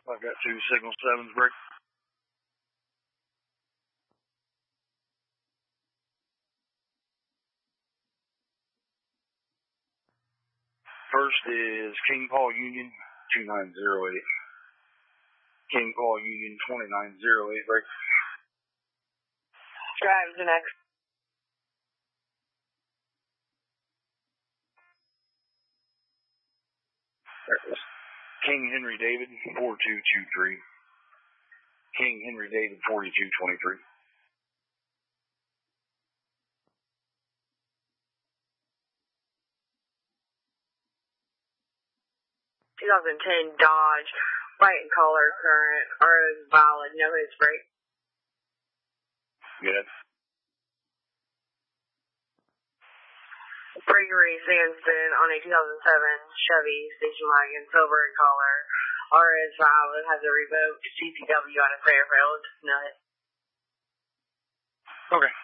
I got 2 signal 7s, break. First is King Paul Union 2908. King Paul Union 2908, break. Drive the next. King Henry David 4223. King Henry David 4223. 2010 Dodge, white in color, current, RO's valid, no hits break. Good. Gregory Sandston on a 2007 Chevy station wagon, silver in color, RS valid, has a revoked CCW on a Fairfield, no hit. Okay.